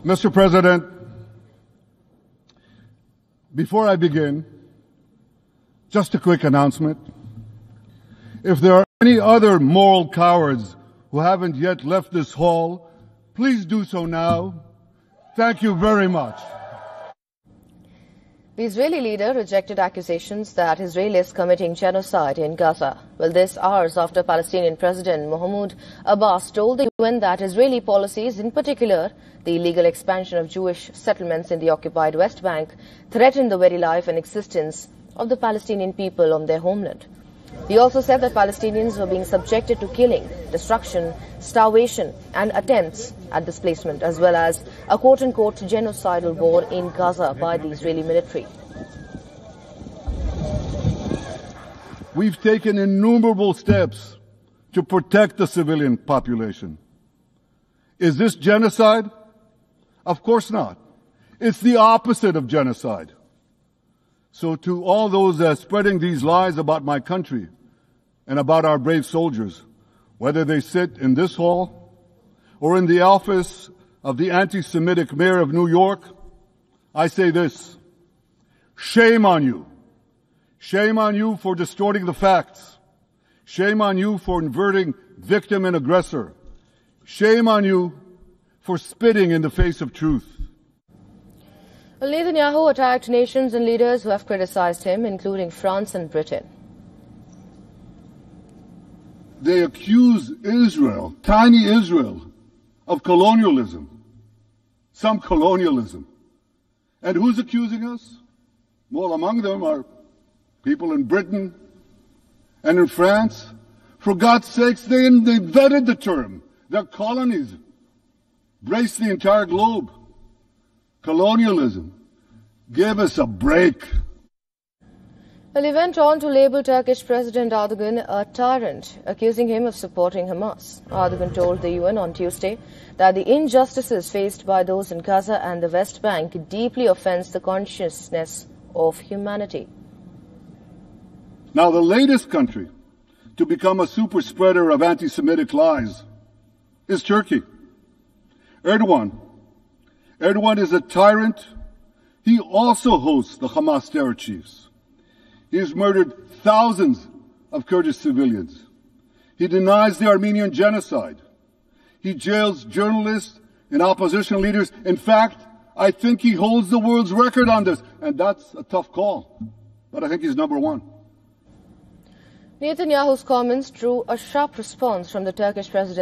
Mr. President, before I begin, just a quick announcement. If there are any other moral cowards who haven't yet left this hall, please do so now. Thank you very much. The Israeli leader rejected accusations that Israel is committing genocide in Gaza. Well, this hours after Palestinian President Mahmoud Abbas told the UN that Israeli policies, in particular the illegal expansion of Jewish settlements in the occupied West Bank, threaten the very life and existence of the Palestinian people on their homeland. He also said that Palestinians were being subjected to killing, destruction, starvation and attempts at displacement, as well as a quote-unquote genocidal war in Gaza by the Israeli military. We've taken innumerable steps to protect the civilian population. Is this genocide? Of course not. It's the opposite of genocide. So to all those spreading these lies about my country and about our brave soldiers, whether they sit in this hall or in the office of the anti-Semitic mayor of New York, I say this: shame on you. Shame on you for distorting the facts. Shame on you for inverting victim and aggressor. Shame on you for spitting in the face of truth. Well, Netanyahu attacked nations and leaders who have criticized him, including France and Britain. They accuse Israel, tiny Israel, of colonialism. Some colonialism. And who's accusing us? Well, among them are people in Britain and in France. For God's sakes, they vetted the term. Their colonies embrace the entire globe. Colonialism. Give us a break. Well, he went on to label Turkish President Erdogan a tyrant, accusing him of supporting Hamas. Erdogan told the UN on Tuesday that the injustices faced by those in Gaza and the West Bank deeply offends the consciousness of humanity. Now, the latest country to become a super spreader of anti-Semitic lies is Turkey. Erdogan is a tyrant. He also hosts the Hamas terror chiefs. He has murdered thousands of Kurdish civilians. He denies the Armenian genocide. He jails journalists and opposition leaders. In fact, I think he holds the world's record on this. And that's a tough call. But I think he's number one. Netanyahu's comments drew a sharp response from the Turkish president.